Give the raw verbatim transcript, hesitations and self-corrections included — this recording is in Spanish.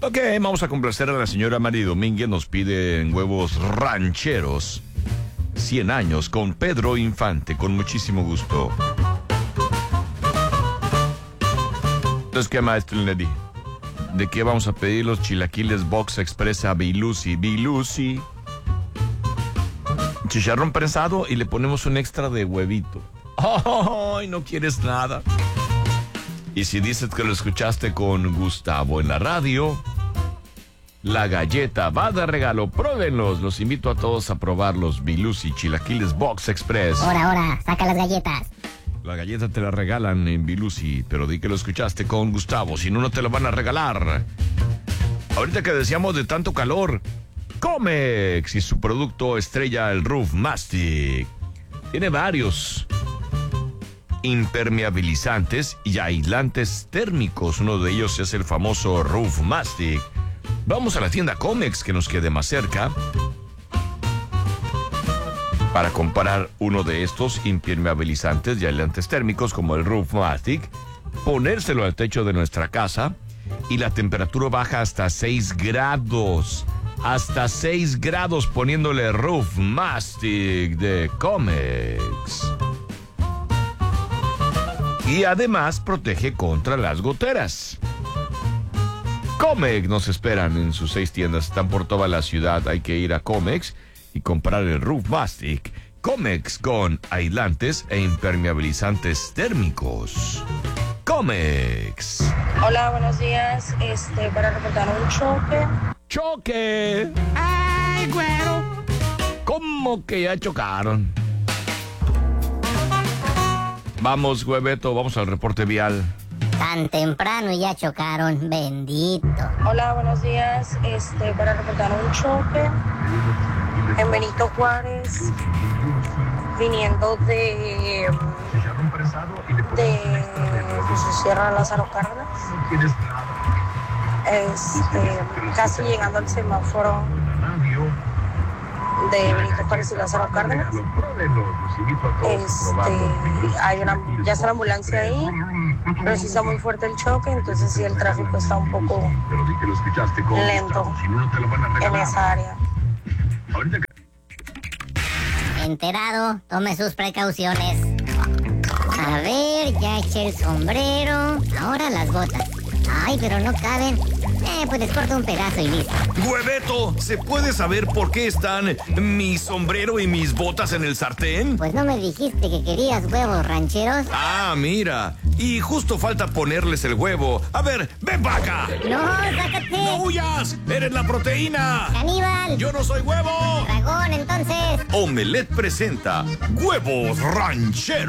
Ok, vamos a complacer a la señora Mari Domínguez. Nos piden huevos rancheros. cien años con Pedro Infante, con muchísimo gusto. Entonces, ¿qué, maestro Lady? ¿De qué vamos a pedir los chilaquiles Box Express a Bilusi? Bilusi. Chicharrón prensado y le ponemos un extra de huevito. ¡Ay, no quieres nada! Y si dices que lo escuchaste con Gustavo en la radio, la galleta va de regalo. Pruébenlos. Los invito a todos a probar los Bilusi Chilaquiles Box Express. Ahora, ahora, saca las galletas. La galleta te la regalan en Bilusi, pero di que lo escuchaste con Gustavo, si no, no te la van a regalar. Ahorita que decíamos de tanto calor, Comex y su producto estrella, el Roof Mastic. Tiene varios impermeabilizantes y aislantes térmicos. Uno de ellos es el famoso Roof Mastic. Vamos a la tienda Comex que nos quede más cerca para comparar uno de estos impermeabilizantes y aislantes térmicos como el Roof Mastic, ponérselo al techo de nuestra casa y la temperatura baja hasta seis grados. Hasta seis grados poniéndole Roof Mastic de Comex. Y además protege contra las goteras. Comex nos esperan en sus seis tiendas. Están por toda la ciudad. Hay que ir a Comex y comprar el Roof Mastic. Comex con aislantes e impermeabilizantes térmicos. Comex. Hola, buenos días. Este, para reportar un choque. ¡Choque! ¡Ay, güero! ¿Cómo que ya chocaron? Vamos, Hueveto, vamos al reporte vial. Tan temprano y ya chocaron, bendito. Hola, buenos días. Este, para reportar un choque en Benito Juárez, viniendo de de pues, Sierra Lázaro Cárdenas. Este, casi llegando al semáforo de Benito Juárez y Lázaro Cárdenas. Este, hay una, ya está la ambulancia ahí, pero sí está muy fuerte el choque, entonces sí el tráfico está un poco lento en esa área. Enterado, tome sus precauciones. A ver, ya eché el sombrero, ahora las botas. Ay, pero no caben. Eh, pues les corto un pedazo y listo. Hueveto, ¿se puede saber por qué están mi sombrero y mis botas en el sartén? Pues no me dijiste que querías huevos rancheros. Ah, mira. Y justo falta ponerles el huevo. A ver, ven para acá. No, sácate. ¡No huyas! ¡Eres la proteína! ¡Caníbal! ¡Yo no soy huevo! ¡Dragón, entonces! Omelette presenta Huevos Rancheros.